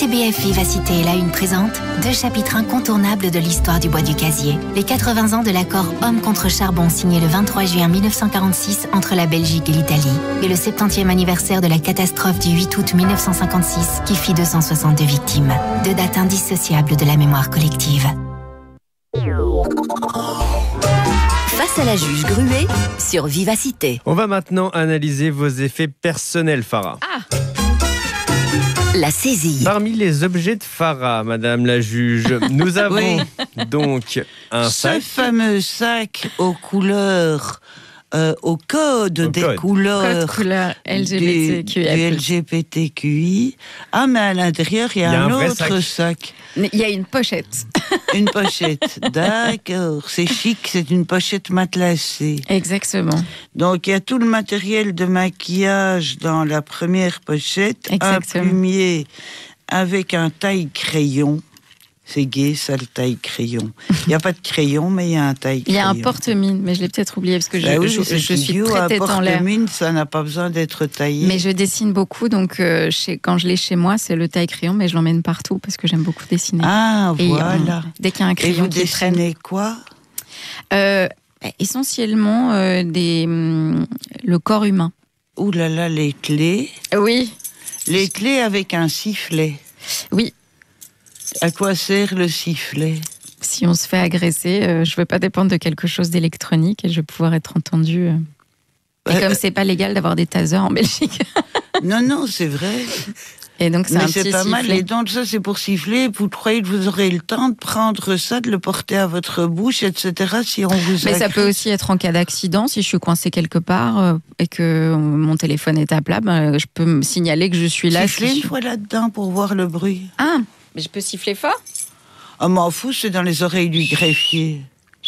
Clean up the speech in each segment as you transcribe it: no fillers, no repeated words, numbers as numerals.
CBF Vivacité et La Une présente 2 chapitres incontournables de l'histoire du bois du casier. Les 80 ans de l'accord Homme contre charbon signé le 23 juin 1946 entre la Belgique et l'Italie. Et le 70e anniversaire de la catastrophe du 8 août 1956 qui fit 262 victimes. 2 dates indissociables de la mémoire collective. Face à la juge Gruet sur Vivacité. On va maintenant analyser vos effets personnels, Farah. La saisie. Parmi les objets de Farah, Madame la juge, nous avons donc un sac. Ce fameux sac aux couleurs, au code des couleurs Code couleur LGBTQI+. du LGBTQI. Ah, mais à l'intérieur, il y a un autre sac. Il y a une pochette. Une pochette, d'accord. C'est chic, c'est une pochette matelassée. Exactement. Donc, il y a tout le matériel de maquillage dans la première pochette. Exactement. Un plumier avec un taille-crayon. C'est gai, ça, le taille-crayon. Il n'y a pas de crayon, mais il y a un taille-crayon. Il y a un porte-mine, mais je l'ai peut-être oublié parce que je suis très tête en l'air. Un porte-mine, ça n'a pas besoin d'être taillé. Mais je dessine beaucoup, donc quand je l'ai chez moi, c'est le taille-crayon, mais je l'emmène partout parce que j'aime beaucoup dessiner. Ah, et voilà. Dès qu'il y a un crayon qui traîne... Et vous dessinez quoi Essentiellement, le corps humain. Ouh là là, les clés. Oui. Les clés avec un sifflet. Oui. À quoi sert le sifflet ? Si on se fait agresser, je ne veux pas dépendre de quelque chose d'électronique et je vais pouvoir être entendue. Et comme c'est pas légal d'avoir des tasers en Belgique. Non, c'est vrai. Et donc c'est un petit pas sifflet. mal. Et donc ça, c'est pour siffler. Vous croyez que vous aurez le temps de prendre ça, de le porter à votre bouche, etc. Si on vous Mais ça peut aussi être en cas d'accident. Si je suis coincée quelque part et que mon téléphone est à plat, je peux me signaler que je suis là. Siffler une fois là-dedans pour voir le bruit. Ah, mais je peux siffler fort ? Oh, m'en fous, c'est dans les oreilles du greffier.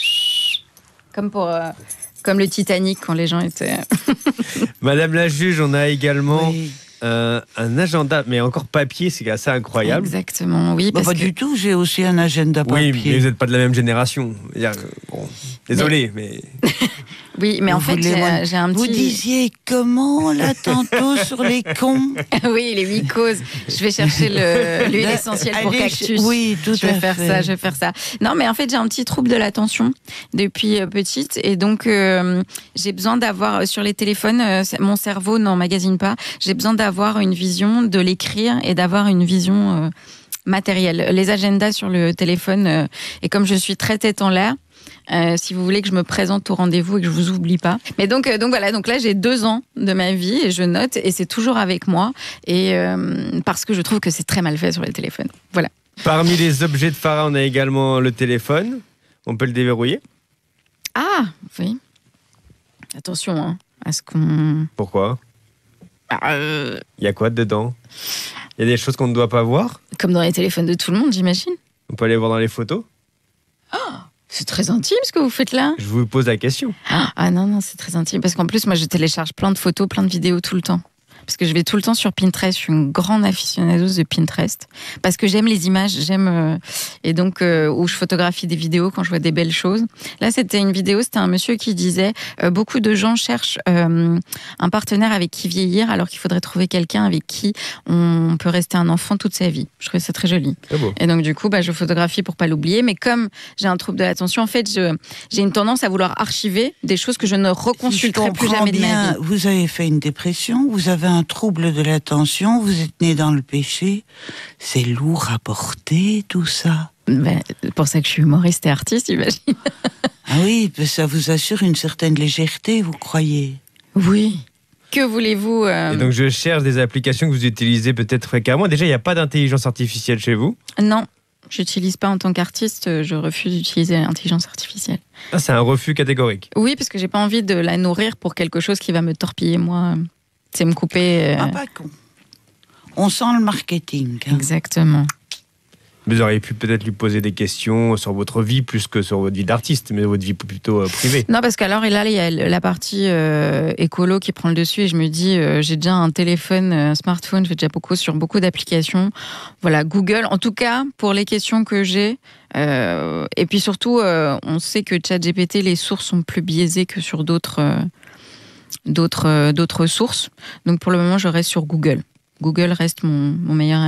Comme le Titanic quand les gens étaient... Madame la juge, on a également un agenda, mais encore papier, c'est assez incroyable. Exactement, oui. Pas du tout, j'ai aussi un agenda papier. Oui, mais vous n'êtes pas de la même génération. Désolé, mais... Oui, mais en fait, j'ai un petit... Vous disiez comment, là, tantôt, sur les cons ? Oui, les 8 causes. Je vais chercher l'huile essentielle pour cactus. Oui, tout à fait. Je vais faire ça. Non, mais en fait, j'ai un petit trouble de l'attention depuis petite. Et donc, j'ai besoin d'avoir, sur les téléphones, mon cerveau n'emmagasine pas. J'ai besoin d'avoir une vision, de l'écrire et d'avoir une vision matérielle. Les agendas sur le téléphone, et comme je suis très tête en l'air, si vous voulez que je me présente au rendez-vous et que je vous oublie pas. Mais donc voilà, donc là j'ai 2 ans de ma vie et je note et c'est toujours avec moi et parce que je trouve que c'est très mal fait sur les téléphones. Voilà. Parmi les objets de Farah, on a également le téléphone. On peut le déverrouiller. Ah oui. Attention à ce qu'on. Pourquoi ? Il y a quoi dedans ? Il y a des choses qu'on ne doit pas voir ? Comme dans les téléphones de tout le monde, j'imagine. On peut aller voir dans les photos ? C'est très intime ce que vous faites là. Je vous pose la question. Ah non, c'est très intime. Parce qu'en plus, moi, je télécharge plein de photos, plein de vidéos tout le temps. Parce que je vais tout le temps sur Pinterest. Je suis une grande aficionados de Pinterest. Parce que j'aime les images, et donc, où je photographie des vidéos quand je vois des belles choses. Là, c'était une vidéo, c'était un monsieur qui disait beaucoup de gens cherchent un partenaire avec qui vieillir, alors qu'il faudrait trouver quelqu'un avec qui on peut rester un enfant toute sa vie. Je trouvais ça très joli. C'est beau. Et donc, du coup, je photographie pour pas l'oublier. Mais comme j'ai un trouble de l'attention, en fait, j'ai une tendance à vouloir archiver des choses que je ne reconsulterai plus jamais de ma vie. Vous avez fait une dépression, vous avez un trouble de l'attention, vous êtes né dans le péché. C'est lourd à porter, tout ça. C'est pour ça que je suis humoriste et artiste, j'imagine. Ah oui, ça vous assure une certaine légèreté, vous croyez ? Oui. Que voulez-vous Et donc je cherche des applications que vous utilisez peut-être fréquemment. Déjà, il n'y a pas d'intelligence artificielle chez vous ? Non, j'utilise pas en tant qu'artiste, je refuse d'utiliser l'intelligence artificielle. Ah, c'est un refus catégorique. Oui, parce que j'ai pas envie de la nourrir pour quelque chose qui va me torpiller, moi. C'est me couper... Ah, pas con. On sent le marketing. Exactement. Vous auriez pu peut-être lui poser des questions sur votre vie plus que sur votre vie d'artiste, mais votre vie plutôt privée. Non, parce qu'alors, là, il y a la partie écolo qui prend le dessus et je me dis, j'ai déjà un téléphone, un smartphone, je vais déjà sur beaucoup d'applications. Voilà, Google, en tout cas, pour les questions que j'ai. Et puis surtout, on sait que ChatGPT, les sources sont plus biaisées que sur d'autres sources. Donc pour le moment, je reste sur Google. Google reste mon meilleur